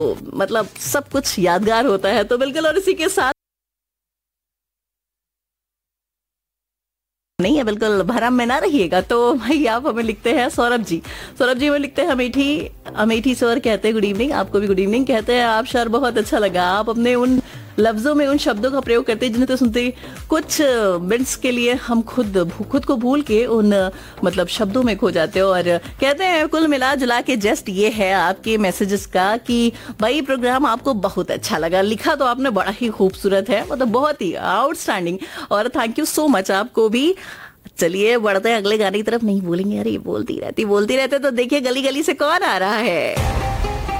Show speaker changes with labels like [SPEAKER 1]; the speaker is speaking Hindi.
[SPEAKER 1] मतलब सब कुछ यादगार होता है। तो बिल्कुल, और इसी के साथ नहीं है, बिल्कुल भरम में ना रहिएगा। तो भाई आप हमें लिखते हैं सौरभ जी हमें लिखते हैं अमेठी। अमेठी सर कहते हैं गुड इवनिंग, आपको भी गुड इवनिंग कहते हैं आप सर। बहुत अच्छा लगा, आप अपने उन लफ्जों में उन शब्दों का प्रयोग करते हैं जिन्हें तो सुनते ही कुछ मिनट्स के लिए हम खुद को भूल के उन मतलब शब्दों में खो जाते हो। और कहते हैं कुल मिला जुला के जस्ट ये है आपके मैसेजेस का कि भाई प्रोग्राम आपको बहुत अच्छा लगा। लिखा तो आपने बड़ा ही खूबसूरत है, मतलब बहुत ही आउटस्टैंडिंग, और थैंक यू सो मच आपको भी। चलिए बढ़ते हैं अगले गाने की तरफ। नहीं बोलेंगे, अरे बोलती रहती तो देखिए गली गली से कौन आ रहा है।